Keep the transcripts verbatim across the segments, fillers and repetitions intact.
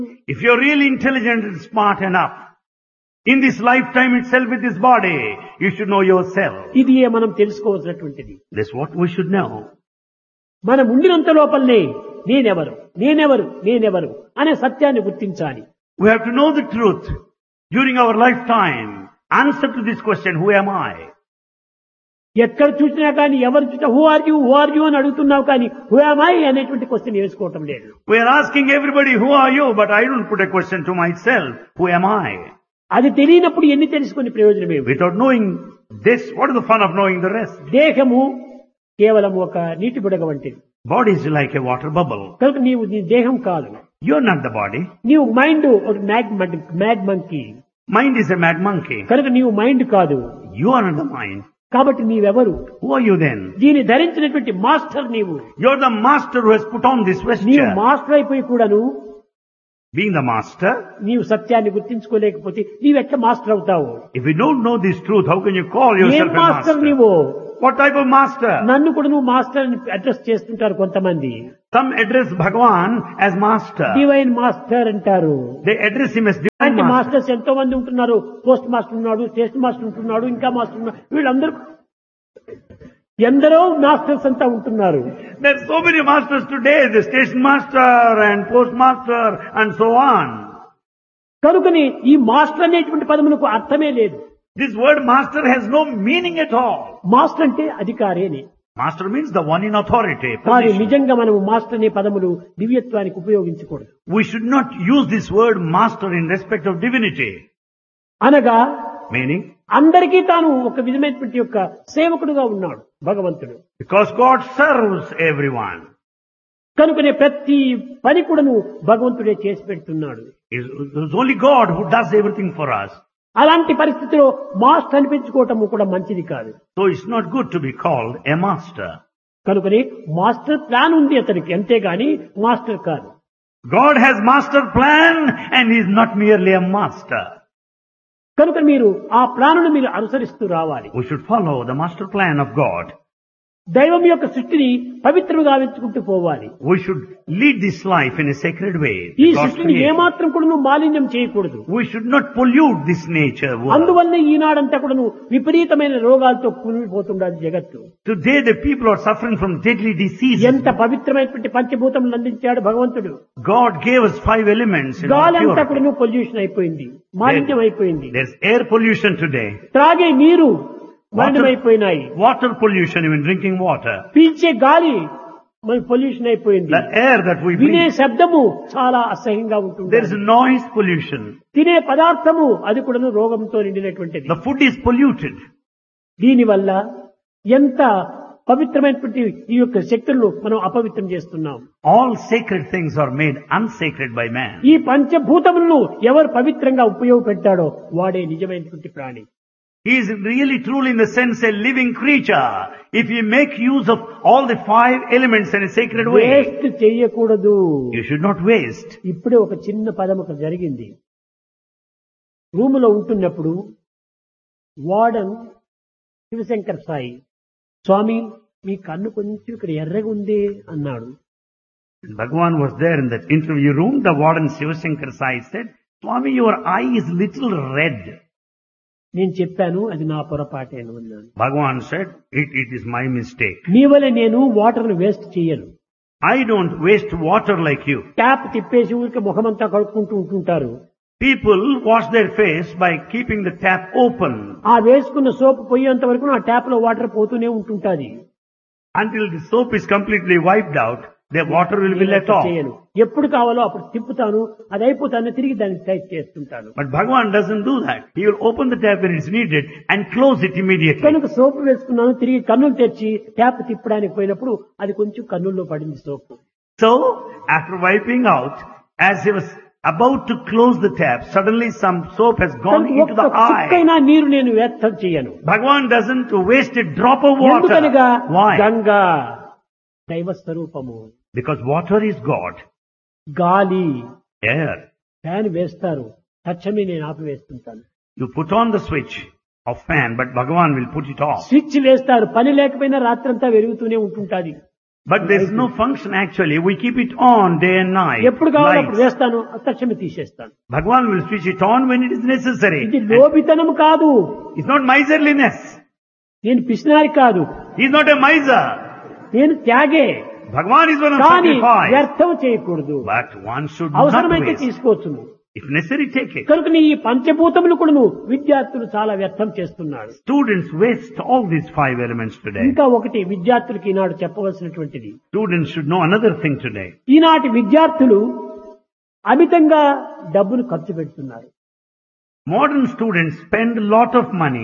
If you're really intelligent and smart enough, in this lifetime itself with this body, you should know yourself. ఇది మనం తెలుసుకోవాల్సినటువంటిది. That's what we should know. మనం ఉండినంత లోపలనే నేనెవరు నేనెవరు నేనెవరు అనే సత్యాన్ని గుర్తించాలి. We have to know the truth during our lifetime. Answer to this question, who am I? ఎక్కడ చూసినా కానీ ఎవరు చూసినా who are you who are you అని అడుగుతున్నావు కానీ హూ యామ్ ఐ అనేటువంటి క్వశ్చన్ వేసుకోవటం లేదు. We are asking everybody, who are you? But I don't put a question to myself, who am I? అది తెలియనప్పుడు ఎన్ని తెలుసుకుని ప్రయోజనం ఏమి? Without knowing this, what is the fun of knowing the rest? దేహము కేవలం ఒక నీటి బుడగ వంటిది. Body is like a water bubble. కనుక నీవు నీ దేహం కాదు. You're not the body. నీవు మైండ్ ఒక mad mad monkey. Mind is a mad monkey. కనుక నీవు మైండ్ కాదు. You are not the mind. కాబట్టి నీవెవరు? Who are you then? దీన్ని ధరించినటువంటి మాస్టర్ నీవు. You're the master who has put on this నీవు vesture. మాస్టర్ అయిపోయి కూడాను Being the master, నీవు సత్యాన్ని గుర్తించుకోలేకపోతే నీవెట్లా మాస్టర్ అవుతావు? if you don't know this truth, how can you call ఏం yourself a మాస్టర్ master? నీవు? What type of master? నన్ను కూడా నువ్వు మాస్టర్ అని అడ్రస్ చేస్తుంటారు కొంతమంది. Some address Bhagavan as master. Divine master అంటారు. They address him as divine అలాంటి master. మాస్టర్స్ ఎంతో మంది ఉంటున్నారు. పోస్ట్ మాస్టర్ ఉన్నాడు, స్టేషన్ మాస్టర్ ఉంటున్నాడు, ఇంకా మాస్టర్ ఉన్నాడు. వీళ్ళందరూ ఎందరో మాస్టర్స్ అంతా ఉంటున్నారు. There are so many masters today, the station master and postmaster and so on. కనుకని ఈ మాస్టర్ అనేటువంటి పదమునకు అర్థమే లేదు. This word master has no meaning at all. Master అంటే అధికారి అని. Master means the one in authority. కానీ position. నిజంగా మనము మాస్టర్ అనే పదములు దివ్యత్వానికి ఉపయోగించకూడదు. We should not use this word master in respect of divinity. అనగా Meaning, అందరికీ తాను ఒక విధమైనటువంటి యొక్క సేవకుడుగా ఉన్నాడు భగవంతుడు. because God serves everyone. కనుకనే ప్రతి పని కూడాను భగవంతుడే చేసి పెడుతున్నాడు. It's only God who does everything for us. అలాంటి పరిస్థితిలో మాస్టర్ అనిపించుకోవటము కూడా మంచిది కాదు. So it's not good to be called a master. కనుకనే మాస్టర్ ప్లాన్ ఉంది అతనికి, అంతేగాని మాస్టర్ కాదు. God has master plan and he is not merely a master. కనుక మీరు ఆ ప్లానును మీరు అనుసరిస్తూ రావాలి. We should follow the master plan of God. దైవం యొక్క సృష్టిని పవిత్రంగా వెంచుకుంటూ పోవాలి. We should lead this life in a sacred way. ఈ God's సృష్టిని creation. ఏమాత్రం కూడా నువ్వు మాలిన్యం చేయకూడదు. We should not pollute this nature world. అందువల్ల ఈనాడంతా కూడా నువ్వు విపరీతమైన రోగాలతో కూలిపోతుండాలి జగత్తు. Today the people are suffering from deadly diseases. ఎంత పవిత్రమైనటువంటి పంచభూతములు అందించాడు భగవంతుడు. God gave us five elements in our గాలి అంతా purity. కూడా నువ్వు పొల్యూషన్ అయిపోయింది, మాలిన్యం అయిపోయింది. There's air pollution today. త్రాగే నీరు Water, మలినమైపోయినాయి. water pollution, even drinking water. పీల్చే గాలి మన పొల్యూషన్ అయిపోయింది. The air that we వినే breathe. శబ్దము చాలా అసహ్యంగా ఉంటుంది. There is noise pollution. తినే పదార్థము అది కూడా రోగంతో నిండినటువంటిది. The food is polluted. దీనివల్ల ఎంత పవిత్రమైనటువంటి ఈ యొక్క శక్తులను మనం అపవిత్రం చేస్తున్నాం. All sacred things are made unsacred by man. ఈ పంచభూతములను ఎవరు పవిత్రంగా ఉపయోగపెట్టాడో వాడే నిజమైనటువంటి ప్రాణి. He is really truly in the sense a living creature. If you make use of all the five elements in a sacred way, waste చేయకూడదు. you should not waste. ఇప్పుడే ఒక చిన్న పదం ఒక జరిగింది. రూములో ఉంటున్నప్పుడు వార్డన్ శివశంకర్ సాయి, స్వామి మీ కన్ను కొంచెం ఇక్కడ ఎర్రగా ఉంది అన్నాడు. Bhagavan was there in that interview room. The warden Shivashankar Sai said, Swami, your eye is little red. నేను చెప్పాను అది నా పొరపాటేను అన్నాను. Bhagavan said, it, it is my mistake. నీ వల్ల నేను వాటర్ ను వేస్ట్ చేయను. I don't waste water like you. Tap తిప్పేసి ఊరికి ముఖమంతా కడుక్కుంటూ ఉంటుంటారు. People wash their face by keeping the tap open. ఆ వేసుకున్న సోప్ పోయేంత వరకు ఆ ట్యాప్ లో వాటర్ పోతూనే ఉంటుంటాది. Until the soap is completely wiped out, the water will be let off. చేయను. ఎప్పుడు కావాలో అప్పుడు తిప్పుతాను, అది అయిపోతాను తిరిగి దాన్ని టైట్ చేస్తుంటాను. But Bhagavan doesn't do that. He will open the tap when it's needed and close it immediately. కనుక సోప్ వేసుకున్నాను, తిరిగి కన్నులు తెరిచి ట్యాప్ తిప్పడానికి పోయినప్పుడు అది కొంచెం కన్నుల్లో పడింది సోపు. So, after wiping out, as he was about to close the tap, suddenly some soap has gone into the ఒక్క eye. చుక్కైనా నీరు నేను వ్యర్థం చేయను. Bhagavan doesn't waste a drop of water. ఎందుకనగా Why? గంగా దైవ స్వరూపము. Because water is God. గాలి Air. Fan వేస్తారు, తక్షణమే నేను ఆపివేస్తుంటాను. You put on the switch of fan, but Bhagavan will put it off. Switch వేస్తారు, పని లేకపోయినా రాత్రంతా వెలుగుతూనే ఉంటుంటాది. But there is no function actually. We keep it on day and night. ఎప్పుడు కావాలో అప్పుడు Lights. వేస్తాను, తక్షణమే తీసేస్తాను. Bhagavan will switch it on when it is necessary. ఇది లోభితనం కాదు, It's not miserliness. నేను పిసినారి కాదు, He's not a miser. నేను త్యాగే. Bhagavan is one of కానీ sacrifice. వ్యర్థం చేయకూడదు. But one should not అవసరమైతే waste. తీసుకోవచ్చును. If necessary, take it. కనుక ఈ పంచభూతములు కూడా విద్యార్థులు చాలా వ్యర్థం చేస్తున్నారు. Students waste all these five elements today. ఇంకా ఒకటి విద్యార్థులకి ఈనాడు చెప్పవలసినటువంటిది. Students should know another thing today. ఈనాటి విద్యార్థులు అమితంగా డబ్బును ఖర్చు పెడుతున్నారు. Modern students spend a lot of money.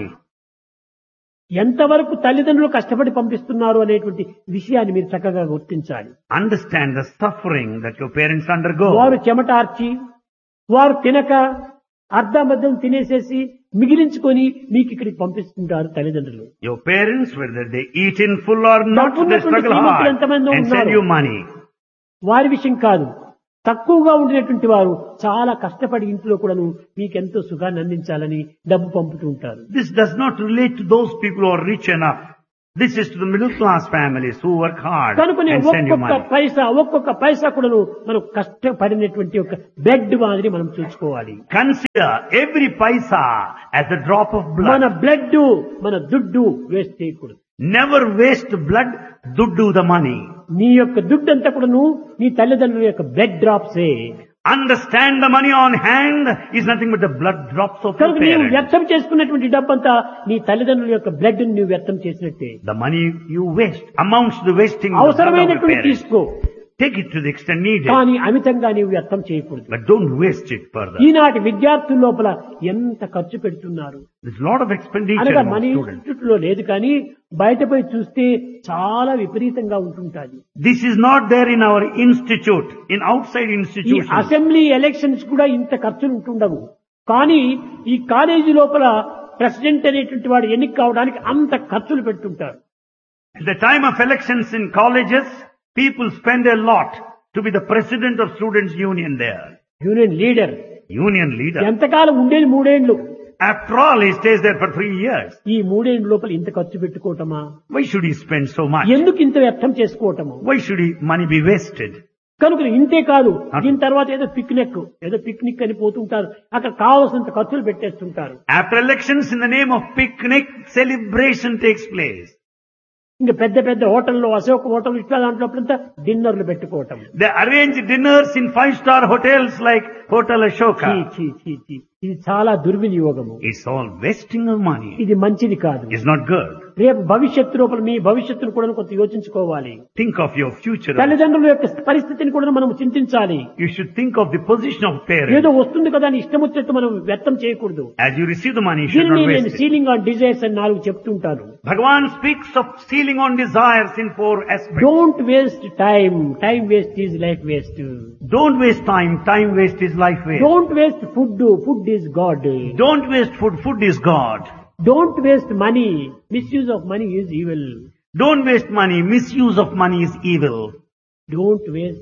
ఎంతవరకు తల్లిదండ్రులు కష్టపడి పంపిస్తున్నారు అనేటువంటి విషయాన్ని మీరు చక్కగా గుర్తించాలి. Understand the suffering that your parents undergo. వారు చెమటార్చి, వారు తినక అర్ధమద్దం తినేసేసి మిగిలించుకొని మీకు ఇక్కడికి పంపిస్తుంటారు తల్లిదండ్రులు. Your parents, whether they eat in full or not, డబ్బున్నటువంటి they struggle శ్రీమంతులు hard ఎంతమందో and send ఉన్నారు. you money. వారి విషయం కాదు, తక్కువగా ఉండినటువంటి వారు చాలా కష్టపడి ఇంట్లో కూడాను మీకెంతో సుఖాన్ని అందించాలని డబ్బు పంపుతూ ఉంటారు. This does not relate to those people who are rich enough. This is to the middle class families who work hard కనుకనే and send you ఒక్కొక్క money. పైసా ఒక్కొక్క పైసా కూడాను మనం కష్టపడినటువంటి ఒక బ్లడ్ మాదిరి మనం చూసుకోవాలి. Consider every paisa as a drop of మన blood. బ్లడ్ మన దుడ్డు వేస్ట్ చేయకూడదు. Never waste blood, duddu the money. నీ యొక్క దుడ్డు అంతా కూడాను నీ తల్లిదండ్రుల యొక్క blood డ్రాప్సే. Understand the money on hand is nothing but the blood drops of your కనుక నీవు parents. వ్యర్థం చేసుకున్నటువంటి డబ్బంతా నీ తల్లిదండ్రుల యొక్క బ్లడ్ ని నువ్వు వ్యర్థం చేసినట్టే. The money you waste amounts to the wasting of the blood of your అవసరమైనటువంటి parents. తీసుకో, Take it to the extent needed, కానీ అమితంగా నీవు వ్యర్థం చేయకూడదు. but don't waste it further. ఈనాటి విద్యార్థుల లోపల ఎంత ఖర్చు పెడుతున్నారు. There's a lot of expenditure అనగా among మన students. ఇన్స్టిట్యూట్ లో లేదు కానీ బయటపై చూస్తే చాలా విపరీతంగా ఉంటుంటాది. This is not there in our institute, in outside ఈ institutions. అసెంబ్లీ ఎలక్షన్స్ కూడా ఇంత ఖర్చులు ఉంటుండవు, కానీ ఈ కాలేజీ లోపల ప్రెసిడెంట్ అనేటువంటి వాడు ఎన్నిక కావడానికి అంత ఖర్చులు పెడుతుంటారు. At the time of elections in colleges, people spend a lot to be the president of students' union there. Union leader Union leader. ఎంతకాలం ఉండేది మూడేండ్లు. After all, he stays there for three years. ఈ మూడేండ్ల లోపల ఇంత ఖర్చు పెట్టుకోవటమా? Why should he spend so much? ఎందుకు ఇంత వ్యర్థం చేసుకోవటము? Why should he, money be wasted? కనుక ఇంతే కాదు, దీని తర్వాత ఏదో పిక్నిక్ ఏదో పిక్నిక్ అని పోతుంటారు, అక్కడ కావాల్సినంత ఖర్చులు పెట్టేస్తుంటారు. After elections, in the name of picnic, celebration takes place. ఇంకా పెద్ద పెద్ద హోటల్లో అశోక్ హోటల్ ఇట్లా దాంట్లో డిన్నర్లు పెట్టుకోవటం. They arrange dinners in five-star hotels like Hotel చీ, Ashoka. చీ, చీ, చీ. ఇది చాలా దుర్వినియోగము. It's all wasting of money. ఇది మంచిది కాదు. It's not good. రేపు భవిష్యత్తు లోపల మీ భవిష్యత్తును కూడా కొంత యోచించుకోవాలి. Think of your future. తల్లిదండ్రుల యొక్క పరిస్థితిని కూడా మనం చింతించాలి. You should think of the position of ఏదో parents. వస్తుంది కదా అని ఇష్టం వచ్చినట్టు మనం వ్యర్థం చేయకూడదు. As you receive the money, you should దీన్ని not నేను waste it. Ceiling on desires అని నాలుగు చెప్తుంటాను. Bhagavan speaks of sealing on desires in four aspects. Don't waste time, time waste is life waste. Don't waste time. Time waste is life waste. Don't waste food, food is God. Don't waste food. Food is God. Don't waste money, misuse of money is evil. Don't waste money. Misuse of money is evil. Don't waste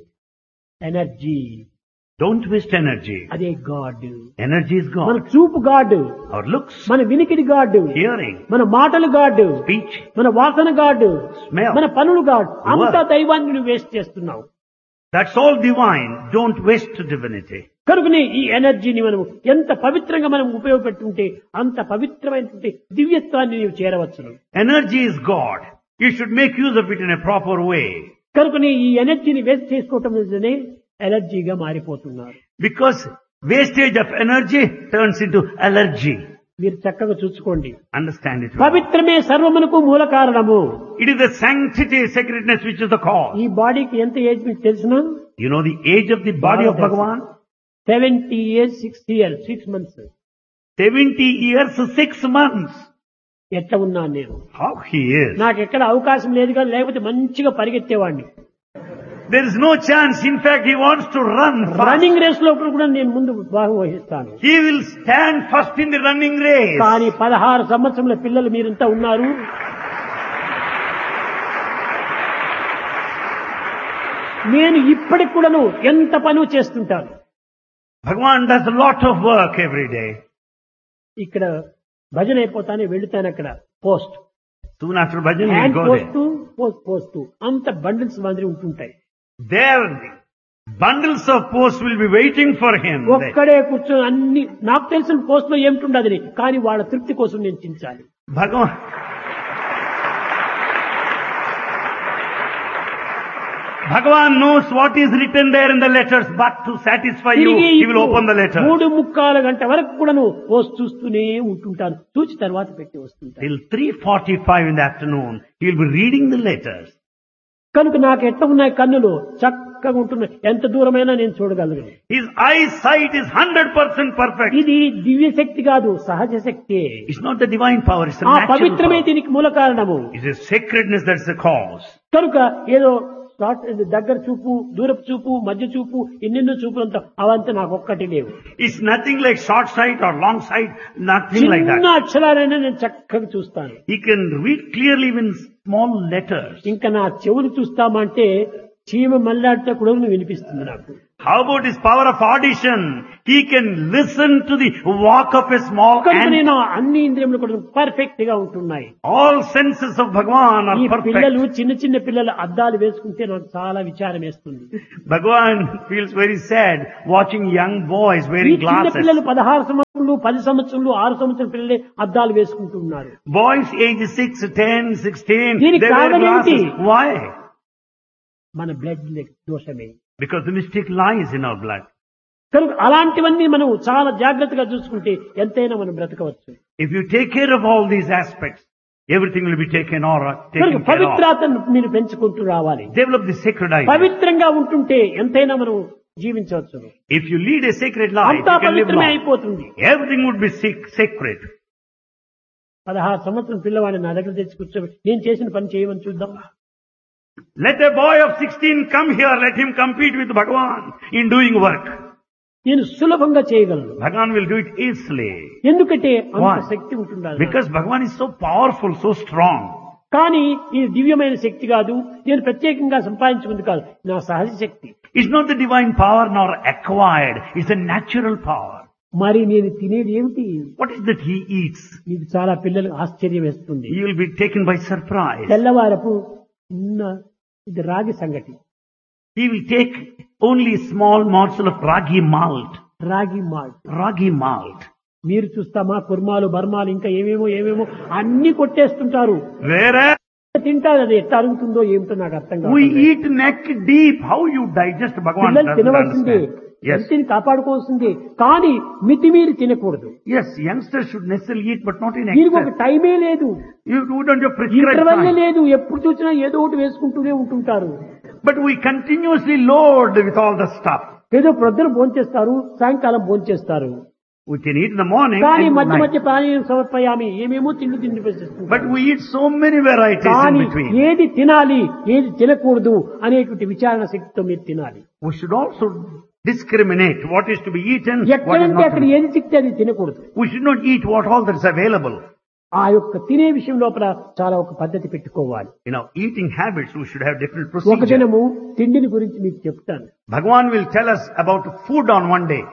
energy, Don't waste energy. అదే God. Energy is మన God. చూపు God, Our looks, మన వినికిడి God, hearing, మన మాటలు God, speech, మన వాసన God, smell. మన పనులు గాడ్. అంతా దైవాన్ని నువ్వు వేస్ట్ చేస్తున్నావు. That's all divine. Don't waste divinity. కనుకనే ఈ ఎనర్జీని మనం ఎంత పవిత్రంగా మనం ఉపయోగపెట్టుంటే అంత పవిత్రమైనటువంటి దివ్యత్వాన్ని నీవు చేరవచ్చును. Energy is God. You should make use of it in a proper way. కనుకనే ఈ ఎనర్జీని వేస్ట్ చేసుకోవటం నిజమే ఎలర్జీగా మారిపోతున్నారు. Because wastage of energy turns into allergy. మీరు చక్కగా చూసుకోండి. Understand it. పవిత్రమే సర్వమునకు మూల కారణము. It is the sanctity, sacredness which is the cause. ఈ బాడీకి ఎంత ఏజ్ మీకు తెలుసునా? You know the age of the body of Bhagavan? Seventy years six years six months. seventy years, six months. ఎట్లా ఉన్నాను నేను? How he is. నాకు ఎక్కడ అవకాశం లేదు కానీ లేకపోతే మంచిగా పరిగెత్తేవాడిని. There is no chance. In fact, he wants to run fast. Running race లో కూడా నేను ముందు భాగం వహిస్తాను. He will stand first in the running race. కానీ పదహారు సంవత్సరముల పిల్లలు మీరంతా ఉన్నారు. నేను ఇప్పటికి కూడాను ఎంత పని చేస్తుంటాను. Bhagavan does a lot of work every day. ఇక్కడ భజన అయిపోతానే వెళుతాను. అక్కడ post Soon after bhajan, he hand will go post, there. Post post అంత బండిల్స్ మాదిరి ఉంటుంటాయి. There, bundles of posts will be waiting for him. ఒక్కడే కూర్చొని అన్ని నాకు తెలిసిన పోస్ట్ లో ఏమిటుండదని, కానీ వాళ్ళ తృప్తి కోసం నేను చించాలి. Bhagavan, Bhagavan knows what is written there in the letters, but to satisfy you, తిరిగి he will open the letter. మూడు ముక్కాల గంట వరకు కూడాను పోస్ట్ చూస్తూనే ఉంటుంటాను. చూచి తర్వాత పెట్టి వస్తుంటాను. Till three forty-five in the afternoon, he will be reading the letters. కనుక నాకు ఎట్లా ఉన్నాయి కన్నులు చక్కగా ఉంటున్నాయి. ఎంత దూరమైనా నేను చూడగలను. His eyesight is one hundred percent perfect. ఇది దివ్య శక్తి కాదు, సహజ శక్తి. It's not the divine power, it's the ఆ natural పవిత్రమే power. దీనికి మూల కారణము. It's a sacredness that's the cause. కనుక ఏదో షార్ట్ దగ్గర చూపు, దూరపు చూపు, మధ్య చూపు, ఎన్నెన్నో చూపులంతా అవంతా నాకు ఒక్కటి లేవు. It's nothing like short sight or long sight, nothing like చిన్న that. అక్షరాలైనా నేను చక్కగా చూస్తాను. He can read clearly even small letters. ఇంకా నా చెవులు చూస్తామంటే చీమ మల్లాడితే కూడా వినిపిస్తుంది నాకు. How about his power of audition? He can listen to the walk of a small కనుక ant. నేను అన్ని ఇంద్రియములు కూడా పర్ఫెక్ట్ గా ఉంటున్నాయి. All senses of Bhagavan ఈ are పిల్లలు perfect. చిన్న చిన్న పిల్లలు అద్దాలు వేసుకుంటే నాకు చాలా విచారం వేస్తుంది. Bhagavan feels very sad watching young boys ఈ wearing చిన్న glasses. పిల్లలు పదహారు సంవత్సరాలు పది సంవత్సరాలు ఆరు సంవత్సరాల పిల్లలే అద్దాలు వేసుకుంటున్నారు. Boys age six, ten, sixteen, they దీనికి wear కారణం ఏంటి? glasses. Why? మన blood దోషమే. Because the mystic lies in our blood. కనుక అలాంటివన్నీ మనం చాలా జాగ్రత్తగా చూసుకుంటే ఎంతైనా మనం బ్రతకవచ్చు. If you take care of all these aspects, everything will be taken or కనుక taken care of. పవిత్రతను మీరు పెంచుకుంటూ రావాలి. Develop the sacred idea. పవిత్రంగా ఉంటుంటే ఎంతైనా మనం జీవించవచ్చు. If you lead a sacred life, అంతా you can live పవిత్రమే long. అయిపోతుంది. Everything would be sac- sacred. పదహారు సంవత్సరం పిల్లవాడిని నా దగ్గర తెచ్చి కూర్చోబెట్టి నేను చేసిన పని చేయమని చూద్దాం. Let a boy of sixteen come here, let him compete with Bhagavan in doing work. నేను సులభంగా చేయగలను. Bhagavan will do it easily. ఎందుకంటే అంత Why? శక్తి ఉంటుండాలి. Because Bhagavan is so powerful, so strong. కానీ ఇది దివ్యమైన శక్తి కాదు, నేను ప్రత్యేకంగా సంపాదించుకుంది కాదు, నా సహజ శక్తి. It's not the divine power nor acquired, it's the natural power. మరి నేను తినేది ఏమిటి? What is that he eats? మీకు చాలా పిల్లలకు ఆశ్చర్యం వేస్తుంది. He will be taken by surprise. తెల్లవారపు చిన్న ఇది రాగి సంగటి, He will take only a small morsel of ragi malt. రాగి మాల్ట్. Ragi malt. మీరు చూస్తామా కుర్మాలు బర్మాలు ఇంకా ఏమేమో ఏమేమో అన్ని కొట్టేస్తుంటారు. Whereas తింటారు, అది ఎట్లా అరుగుతుందో ఏమిటో నాకు అర్థం కాదు. we eat neck deep. How you digest Bhagavan పిల్లలు doesn't తినవలసిందే, understand. Yes. హెల్త్ని కాపాడుకోవాల్సిందే, కానీ మితిమీరి తినకూడదు. Yes, youngsters should necessarily eat, but not in దీనికి ఒక excess. టైమే లేదు, You do it on your prescribed interval time. లేదు, ఎప్పుడు చూసినా ఏదో ఒకటి వేసుకుంటూనే ఉంటుంటారు. But we continuously load with all the stuff. ఏదో ప్రొద్దున భోంచేస్తారు, సాయంకాలం భోంచేస్తారు, We can eat in the morning కానీ and మధ్య night. మధ్య ప్రాణాయామం సమర్పయామి ఏమేమో తిండి తిండి వేసేస్తుంటారు. But we eat so many varieties in కానీ between. ఏది తినాలి ఏది తినకూడదు అనేటువంటి విచారణ శక్తితో మీరు తినాలి. We should also discriminate what is to be eaten, what is ఎక్కడంటే not to అక్కడ be. ఏది చిక్తే అది తినకూడదు. We should not eat what all that is available. ఆ యొక్క తినే విషయం లోపల చాలా ఒక పద్ధతి పెట్టుకోవాలి. In our eating habits, we should have different ఒక procedures. దినము తిండిని గురించి మీకు చెప్తాను. Bhagavan will tell us about food on one day.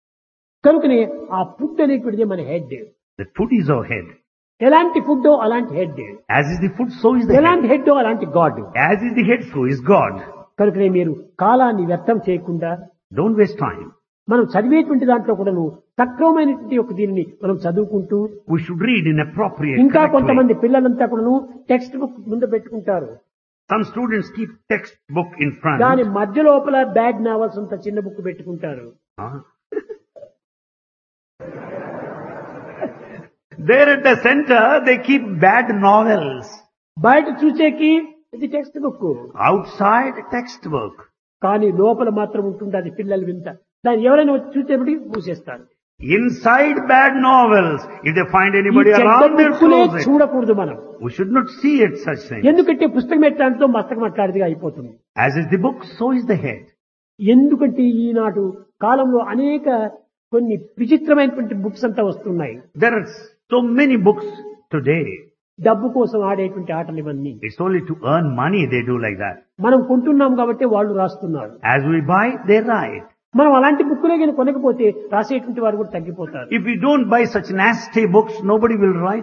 కనుకనే ఆ ఫుడ్ అనేటువంటిది మన head. The food is our head. ఎలాంటి ఫుడ్ అలాంటి head, As is the food, so is the ఎలాంటి head. హెడ్ అలాంటి God. As is the head, so is God. కనుకనే మీరు కాలాన్ని వ్యర్థం చేయకుండా Don't waste time. మనం చదివేటువంటి దాంట్లో కూడాను సక్రమమైనటువంటి ఒక దీనిని మనం చదువుకుంటూ, We should read in appropriate, ఇంకా correct way. కొంతమంది పిల్లలంతా కూడాను టెక్స్ట్ బుక్ ముందు పెట్టుకుంటారు. Some students keep textbook in front. దాని మధ్య లోపల బ్యాడ్ నావల్స్ అంత చిన్న బుక్ పెట్టుకుంటారు. Huh? There at the center, they keep bad novels. బయట చూసేకి ఇది టెక్స్ట్ బుక్, Outside, textbook. కానీ లోపల మాత్రం ఉంటుంది అది పిల్లలు వింత. దాన్ని ఎవరైనా వచ్చి చూసేప్పటికి మూసేస్తారు. Inside bad novels. If they find ఈ anybody చెడ్డ around, they'll బుక్కులే close it. చూడకూడదు మనం. We should not see it such things. ఎందుకంటే పుస్తకం ఎట్లాంటితో మస్తకం అట్లాంటిదిగా అయిపోతుంది. As is the book, so is the head. ఎందుకంటే ఈనాడు కాలంలో అనేక కొన్ని విచిత్రమైనటువంటి బుక్స్ అంతా వస్తున్నాయి. There are so many books today. డబ్బు కోసం ఆడేటువంటి ఆటలు ఇవన్నీ. It's only to earn money they do like that. మనం కొంటున్నాం కాబట్టి వాళ్ళు రాస్తున్నారు. As we buy, they write. మనం అలాంటి బుక్కులే కానీ కొనకపోతే రాసేటువంటి వారు కూడా తగ్గిపోతారు. If we don't buy such nasty books, nobody will write it.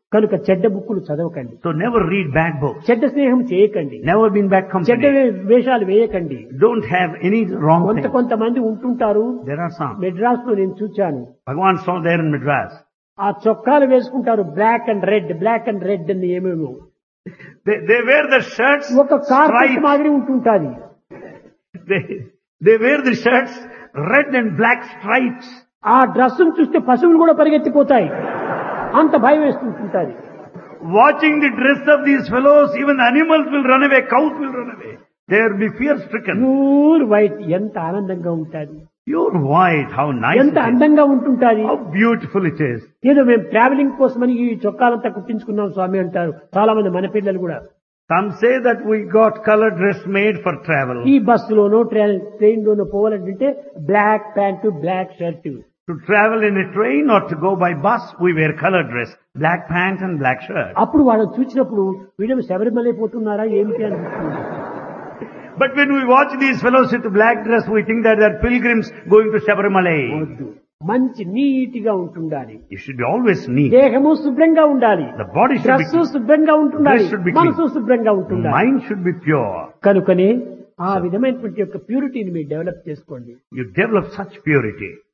కనుక చెడ్డ బుక్కులు చదవకండి, So never read bad books. చెడ్డ స్నేహం చేయకండి, Never be in bad చెడ్డ company. వే- వేషాలు వేయకండి. Don't have any wrong కొంత thing. కొంతమంది ఉంటుంటారు. There are some. మెడ్రాస్ లో నేను చూచాను, Bhagavan saw there in Madras. ఆ చొక్కాలు వేసుకుంటారు black and red, black and red అని ఏమేమో. They, they wear the shirts, ఒక కార్పెట్ stripes. మాదిరి ఉంటుంటాది. They, they wear the shirts, red and black stripes. ఆ డ్రెస్ చూస్తే పశువులు కూడా పరిగెత్తిపోతాయి, అంత భయం వేస్తుంటుంటారు. Watching the dress of these fellows, even animals will run away, cows will run away. They will be fear stricken. Pure white, ఎంత ఆనందంగా ఉంటుంది, Pure white, how nice ఎంత it is. అందంగా ఉంటుంటాది. How beautiful it is. ఏదో మేము travelling కోసమని ఈ చొక్కాలంతా కుట్టించుకున్నాం స్వామి అంటారు చాలా మంది మన పిల్లలు కూడా. Some say that we got color dress made for travel. ఈ బస్సులోనో ట్రైన్ లోనో పోవాలంటే black pant black shirt. To travel in a train or to go by bus, we wear color dress, black pant and black shirt. అప్పుడు వాళ్ళని చూసినప్పుడు వీళ్ళు శబరిమల పోతున్నారా ఏమిటి అనిపిస్తుంది. But when we watch these fellows with black dress, we think that they're pilgrims going to Sabarimala. వద్దు, మంచి నీటిగా ఉంటుండాలి, You should be always neat. దేహము శుభ్రంగా ఉండాలి, The body should dress be శుభ్రంగా ఉంటుండాలి, Dress should be clean. మనసు శుభ్రంగా ఉంటుండాలి. mind should be pure. కనుకనే ఆ విధమైనటువంటి యొక్క ప్యూరిటీని మీరు డెవలప్ చేసుకోండి. You develop such purity.